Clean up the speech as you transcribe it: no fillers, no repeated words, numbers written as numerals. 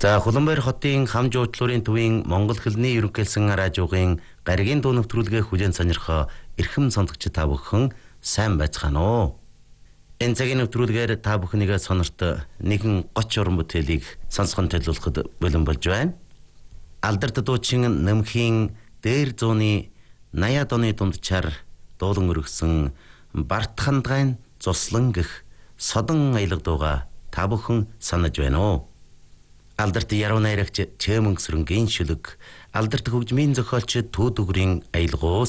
За Хуланбаяр хотын хам жуучлалын төвийн Монгол хэлний ерөнхийлсэн радиогийн гаригийн дуу нэвтрүүлгээ хүлээн сонирхоо эрхэм сонсогч та бүхэн сайн байцгаана уу. Энэ цагийн нэвтрүүлгээр та бүхнийгээ сонорт нэгэн гоч уран бүтээлийг сонсгон төлөвлөхөд бэлэн болж байна. Алдарт дуучин Нэмхийн дээр зууны 80-ад оны дунджаар дуулан өргөсөн Барт хандгайн цуслан гэх содон аялга дууга та бүхэн санаж байна уу? Алдарт яруу найрагч Чээмөнгсрэнгийн шүлэг, алдарт хөгжмийн зохиолч Түүдүгрийн аялгуу